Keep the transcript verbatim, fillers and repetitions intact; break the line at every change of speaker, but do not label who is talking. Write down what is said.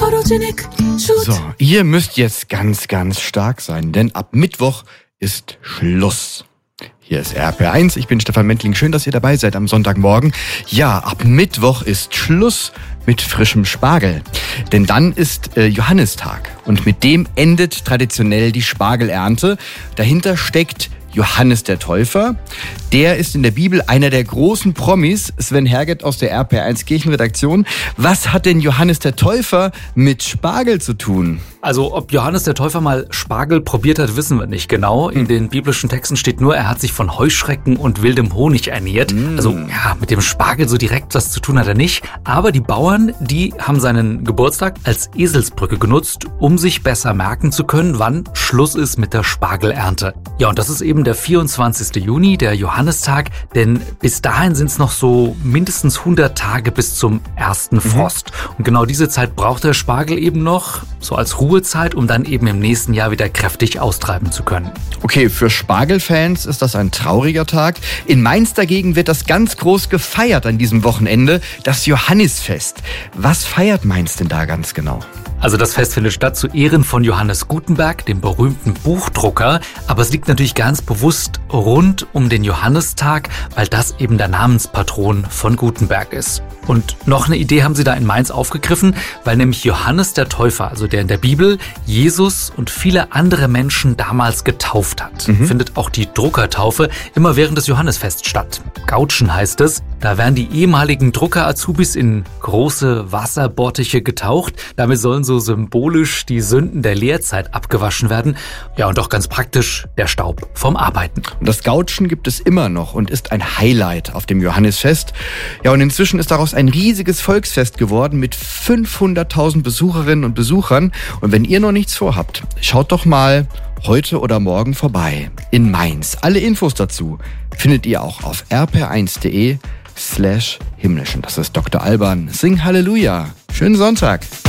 Photogenic Shoot.
So, ihr müsst jetzt ganz, ganz stark sein, denn ab Mittwoch ist Schluss. Hier ist R P R eins, ich bin Stefan Mentling. Schön, dass ihr dabei seid am Sonntagmorgen. Ja, ab Mittwoch ist Schluss mit frischem Spargel. Denn dann ist äh, Johannistag und mit dem endet traditionell die Spargelernte. Dahinter steckt Johannes der Täufer. Der ist in der Bibel einer der großen Promis. Sven Herget aus der R P R eins Kirchenredaktion. Was hat denn Johannes der Täufer mit Spargel zu tun?
Also ob Johannes der Täufer mal Spargel probiert hat, wissen wir nicht genau. In den biblischen Texten steht nur, er hat sich von Heuschrecken und wildem Honig ernährt. Mm. Also ja, mit dem Spargel so direkt was zu tun hat er nicht. Aber die Bauern, die haben seinen Geburtstag als Eselsbrücke genutzt, um sich besser merken zu können, wann Schluss ist mit der Spargelernte. Ja, und das ist eben der vierundzwanzigste Juni, der Johannistag. Denn bis dahin sind es noch so mindestens hundert Tage bis zum ersten Frost. Mhm. Und genau diese Zeit braucht der Spargel eben noch, so als Ruhe Zeit, um dann eben im nächsten Jahr wieder kräftig austreiben zu können.
Okay, für Spargelfans ist das ein trauriger Tag. In Mainz dagegen wird das ganz groß gefeiert an diesem Wochenende, das Johannisfest. Was feiert Mainz denn da ganz genau?
Also das Fest findet statt zu Ehren von Johannes Gutenberg, dem berühmten Buchdrucker. Aber es liegt natürlich ganz bewusst rund um den Johannistag, weil das eben der Namenspatron von Gutenberg ist. Und noch eine Idee haben sie da in Mainz aufgegriffen, weil nämlich Johannes der Täufer, also der in der Bibel, Jesus und viele andere Menschen damals getauft hat. Mhm. Findet auch die Druckertaufe immer während des Johannisfests statt. Gautschen heißt es. Da werden die ehemaligen Drucker-Azubis in große Wasserbottiche getaucht. Damit sollen so symbolisch die Sünden der Lehrzeit abgewaschen werden. Ja, und auch ganz praktisch der Staub vom Arbeiten.
Und das Gautschen gibt es immer noch und ist ein Highlight auf dem Johannisfest. Ja, und inzwischen ist daraus ein riesiges Volksfest geworden mit fünfhunderttausend Besucherinnen und Besuchern. Und wenn ihr noch nichts vorhabt, schaut doch mal heute oder morgen vorbei in Mainz. Alle Infos dazu findet ihr auch auf r p r eins punkt de slash himmlischen. Das ist Doktor Alban. Sing Halleluja. Schönen Sonntag.